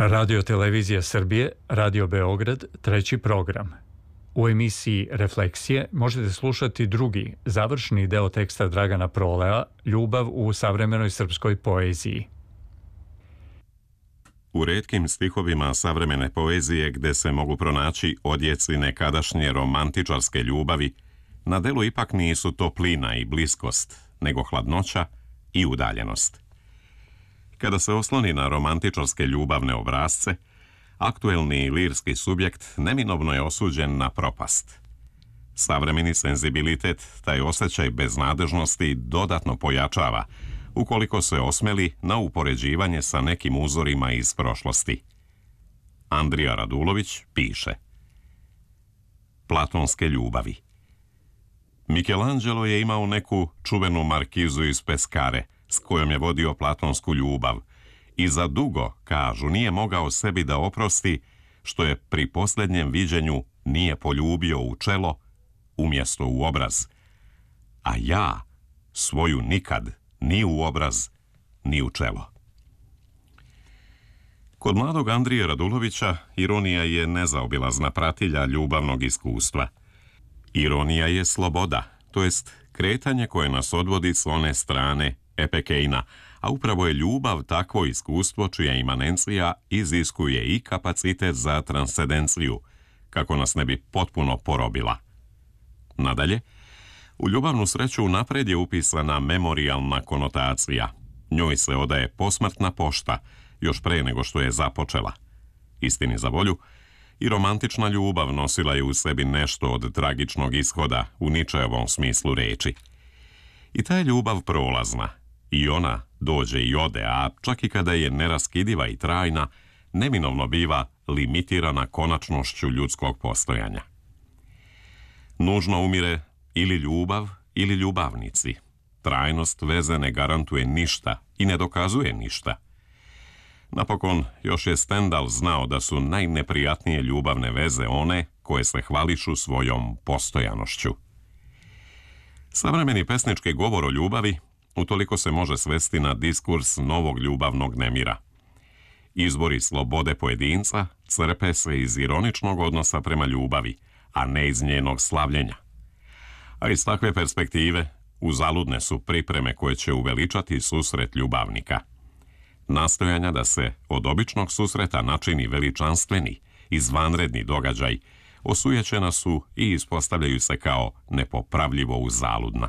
Radio Televizija Srbije, Radio Beograd, treći program. U emisiji Refleksije možete slušati drugi, završni deo teksta Dragana Prolea, Ljubav u savremenoj srpskoj poeziji. U retkim stihovima savremene poezije, gde se mogu pronaći odjeci nekadašnje romantičarske ljubavi, na delu ipak nisu toplina i bliskost, nego hladnoća i udaljenost. Kada se osloni na romantičarske ljubavne obrazce, aktuelni lirski subjekt neminovno je osuđen na propast. Savremeni senzibilitet taj osjećaj beznadežnosti dodatno pojačava, ukoliko se osmeli na upoređivanje sa nekim uzorima iz prošlosti. Andrija Radulović piše: Platonske ljubavi. Michelangelo je imao neku čuvenu markizu iz Peskare, s kojom je vodio platonsku ljubav, i za dugo, kažu, nije mogao sebi da oprosti što je pri posljednjem viđenju nije poljubio u čelo umjesto u obraz. A ja svoju nikad ni u obraz, ni u čelo. Kod mladog Andrije Radulovića ironija je nezaobilazna pratilja ljubavnog iskustva. Ironija je sloboda, to jest kretanje koje nas odvodi s one strane epekeina, a upravo je ljubav takvo iskustvo čija imanencija iziskuje i kapacitet za transcendenciju, kako nas ne bi potpuno porobila. Nadalje, u ljubavnu sreću napred je upisana memorijalna konotacija. Njoj se odaje posmrtna pošta, još pre nego što je započela. Istini za volju, i romantična ljubav nosila je u sebi nešto od tragičnog ishoda u Ničejevom smislu reči. I ta je ljubav prolazna, i ona dođe i ode, a čak i kada je neraskidiva i trajna, neminovno biva limitirana konačnošću ljudskog postojanja. Nužno umire ili ljubav ili ljubavnici. Trajnost veze ne garantuje ništa i ne dokazuje ništa. Napokon, još je Stendhal znao da su najneprijatnije ljubavne veze one koje se hvališu svojom postojanošću. Savremeni pesnički govor o ljubavi utoliko se može svesti na diskurs novog ljubavnog nemira. Izbori slobode pojedinca crpe se iz ironičnog odnosa prema ljubavi, a ne iz njenog slavljenja. A iz takve perspektive uzaludne su pripreme koje će uveličati susret ljubavnika. Nastojanja da se od običnog susreta načini veličanstveni, izvanredni događaj, osujećena su i ispostavljaju se kao nepopravljivo uzaludna.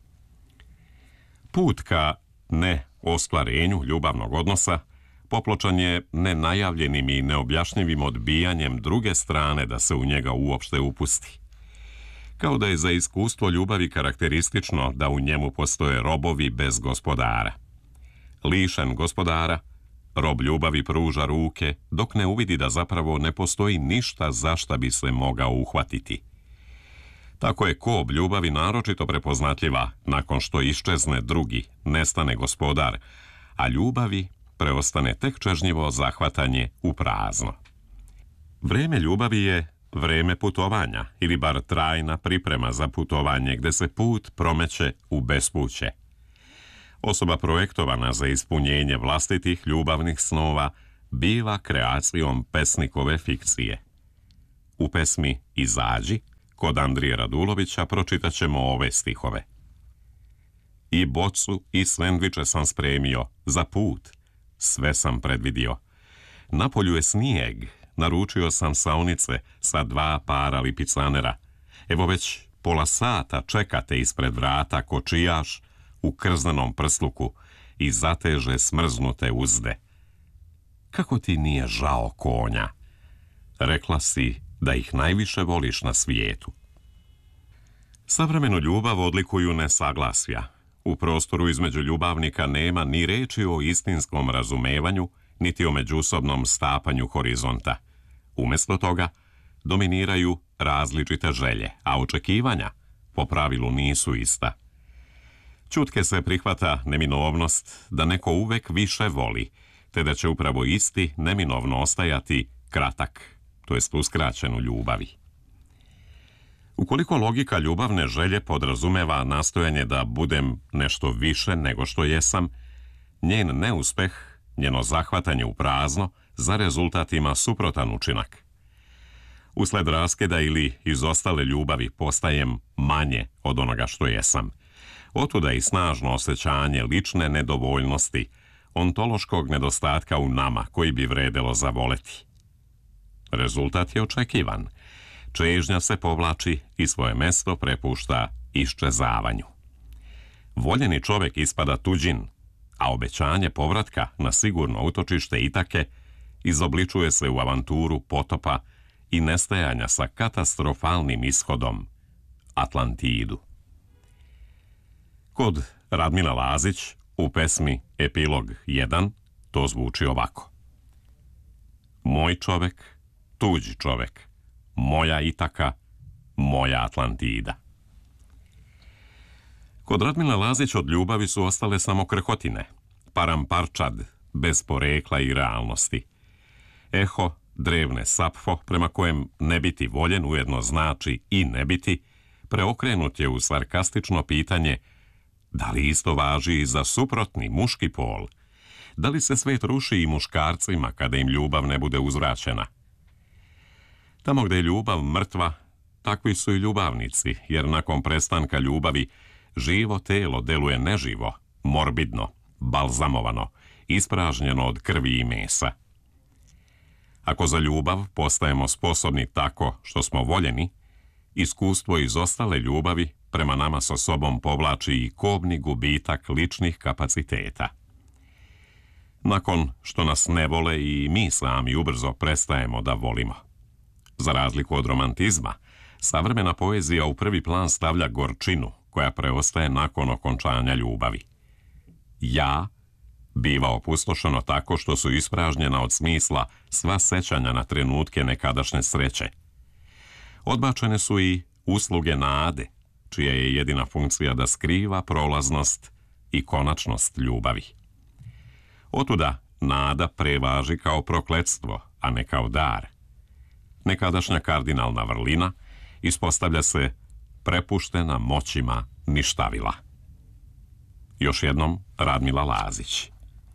Put ka neostvarenju ljubavnog odnosa popločan je nenajavljenim i neobjašnjivim odbijanjem druge strane da se u njega uopšte upusti. Kao da je za iskustvo ljubavi karakteristično da u njemu postoje robovi bez gospodara. Lišen gospodara, rob ljubavi pruža ruke dok ne uvidi da zapravo ne postoji ništa za šta bi se mogao uhvatiti. Tako je kob ljubavi naročito prepoznatljiva nakon što iščezne drugi, nestane gospodar, a ljubavi preostane tek čežnjivo zahvatanje u prazno. Vreme ljubavi je vreme putovanja ili bar trajna priprema za putovanje gde se put promeće u bespuće. Osoba projektovana za ispunjenje vlastitih ljubavnih snova biva kreacijom pesnikove fikcije. U pesmi Izađi kod Andrije Radulovića pročitat ćemo ove stihove. I bocu i sendviče sam spremio za put, sve sam predvidio. Napolju je snijeg, naručio sam saunice sa 2 para lipicanera. Evo već pola sata čekate ispred vrata kočijaš u krznenom prsluku i zateže smrznute uzde. Kako ti nije žao konja? Rekla si da ih najviše voliš na svijetu. Savremenu ljubav odlikuju nesaglasja. U prostoru između ljubavnika nema ni reči o istinskom razumevanju, niti o međusobnom stapanju horizonta. Umjesto toga, dominiraju različite želje, a očekivanja po pravilu nisu ista. Ćutke se prihvata neminovnost da neko uvek više voli, te da će upravo isti neminovno ostajati kratak, to jest uskraćen u ljubavi. Ukoliko logika ljubavne želje podrazumeva nastojanje da budem nešto više nego što jesam, njen neuspeh, njeno zahvatanje u prazno, za rezultat ima suprotan učinak. Usled raskida ili izostale ljubavi postajem manje od onoga što jesam. Otuda i snažno osjećanje lične nedovoljnosti, ontološkog nedostatka u nama koji bi vredelo zavoleti. Rezultat je očekivan. Čežnja se povlači i svoje mesto prepušta iščezavanju. Voljeni čovjek ispada tuđin, a obećanje povratka na sigurno utočište Itake izobličuje se u avanturu potopa i nestajanja sa katastrofalnim ishodom, Atlantidu. Kod Radmila Lazić u pesmi Epilog 1 to zvuči ovako. Moj čovek, tuđi čovek, moja Itaka, moja Atlantida. Kod Radmila Lazić od ljubavi su ostale samo krhotine, paramparčad, bez porekla i realnosti. Eho, drevne sapfo, prema kojem ne biti voljen ujedno znači i ne biti, preokrenut je u sarkastično pitanje da li isto važi i za suprotni muški pol? Da li se svet ruši i muškarcima kada im ljubav ne bude uzvraćena? Tamo gdje je ljubav mrtva, takvi su i ljubavnici, jer nakon prestanka ljubavi živo telo deluje neživo, morbidno, balzamovano, ispražnjeno od krvi i mesa. Ako za ljubav postajemo sposobni tako što smo voljeni, iskustvo iz ostale ljubavi prema nama sa sobom povlači i kobni gubitak ličnih kapaciteta. Nakon što nas ne vole i mi sami ubrzo prestajemo da volimo. Za razliku od romantizma, savremena poezija u prvi plan stavlja gorčinu koja preostaje nakon okončanja ljubavi. Ja biva opustošeno tako što su ispražnjena od smisla sva sećanja na trenutke nekadašnje sreće. Odbačene su i usluge nade, čija je jedina funkcija da skriva prolaznost i konačnost ljubavi. Otuda nada prevaži kao prokletstvo, a ne kao dar. Nekadašnja kardinalna vrlina ispostavlja se prepuštena moćima ništavila. Još jednom Radmila Lazić.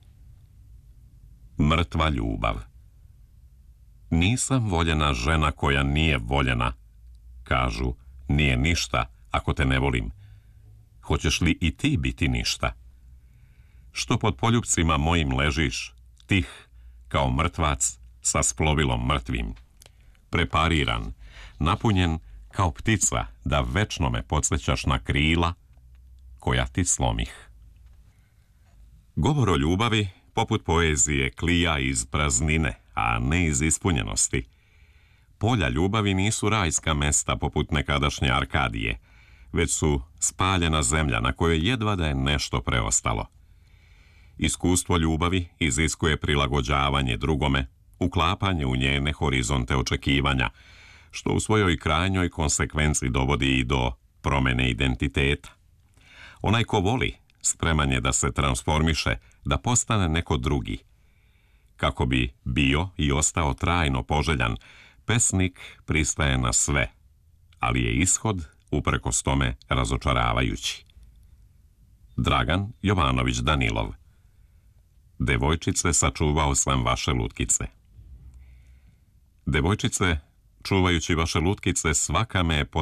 Mrtva ljubav. Nisam voljena žena koja nije voljena. Kažu, nije ništa ako te ne volim. Hoćeš li i ti biti ništa? Što pod poljupcima mojim ležiš, tih, kao mrtvac sa splovilom mrtvim. Prepariran, napunjen kao ptica da večno me podsjećaš na krila koja ti slomih. Govor o ljubavi, poput poezije, klija iz praznine, a ne iz ispunjenosti. Polja ljubavi nisu rajska mesta poput nekadašnje Arkadije, već su spaljena zemlja na kojoj jedva da je nešto preostalo. Iskustvo ljubavi iziskuje prilagođavanje drugome, uklapanje u njene horizonte očekivanja, što u svojoj krajnjoj konsekvenci dovodi i do promene identiteta. Onaj ko voli, spreman je da se transformiše, da postane neko drugi. Kako bi bio i ostao trajno poželjan, pesnik pristaje na sve, ali je ishod uprkos tome razočaravajući. Dragan Jovanović Danilov. Devojčice, sačuvao sam vaše lutkice. Devojčice, čuvajući vaše lutkice, svaka me je